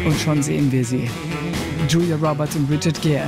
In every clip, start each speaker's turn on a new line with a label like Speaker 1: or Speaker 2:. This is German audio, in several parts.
Speaker 1: Und schon sehen wir sie. Julia Roberts und Richard Gere.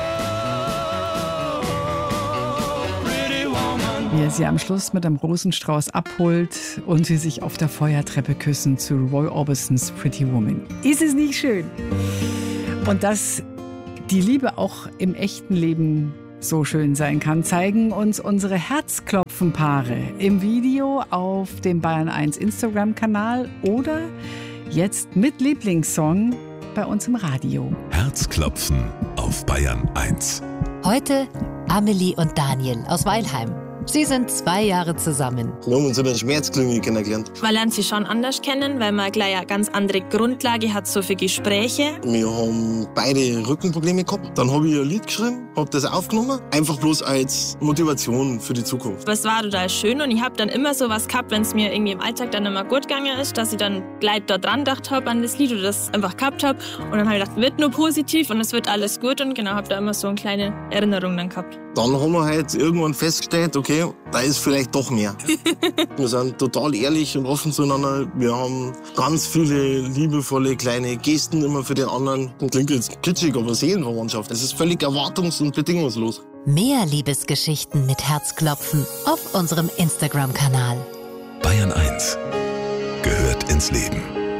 Speaker 1: Wie er sie am Schluss mit einem Rosenstrauß abholt und sie sich auf der Feuertreppe küssen zu Roy Orbisons Pretty Woman. Ist es nicht schön? Und dass die Liebe auch im echten Leben so schön sein kann, zeigen uns unsere Herzklopfen-Paare im Video auf dem Bayern 1 Instagram-Kanal oder jetzt mit Lieblingssong bei uns im Radio.
Speaker 2: Herzklopfen auf Bayern 1.
Speaker 3: Heute Amelie und Daniel aus Weilheim. Sie sind 2 Jahre zusammen.
Speaker 4: Wir haben uns in der Schmerzklinik kennengelernt.
Speaker 5: Man lernt sie schon anders kennen, weil man gleich eine ganz andere Grundlage hat, so für Gespräche.
Speaker 4: Wir haben beide Rückenprobleme gehabt. Dann habe ich ein Lied geschrieben, habe das aufgenommen. Einfach bloß als Motivation für die Zukunft.
Speaker 5: Das war total schön und ich habe dann immer so was gehabt, wenn es mir irgendwie im Alltag dann immer gut gegangen ist, dass ich dann gleich da dran gedacht habe an das Lied oder das einfach gehabt habe. Und dann habe ich gedacht, wird nur positiv und es wird alles gut und genau, habe da immer so eine kleine Erinnerung dann gehabt.
Speaker 4: Dann haben wir halt irgendwann festgestellt, okay, da ist vielleicht doch mehr. Wir sind total ehrlich und offen zueinander. Wir haben ganz viele liebevolle kleine Gesten immer für den anderen. Das klingt jetzt kitschig, aber Seelenverwandtschaft. Es ist völlig erwartungs- und bedingungslos.
Speaker 3: Mehr Liebesgeschichten mit Herzklopfen auf unserem Instagram-Kanal.
Speaker 2: Bayern 1 gehört ins Leben.